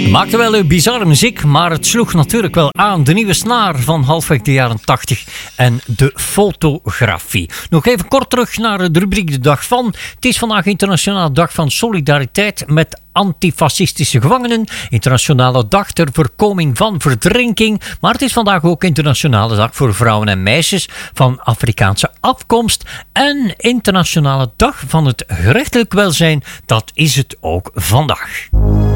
Maakte wel bizarre muziek, maar het sloeg natuurlijk wel aan. De nieuwe snaar van halfweg de jaren 80 en de fotografie. Nog even kort terug naar de rubriek De Dag Van. Het is vandaag Internationale Dag van Solidariteit met antifascistische gevangenen. Internationale Dag ter voorkoming van verdrinking. Maar het is vandaag ook Internationale Dag voor vrouwen en meisjes van Afrikaanse afkomst. En Internationale Dag van het gerechtelijk welzijn. Dat is het ook vandaag.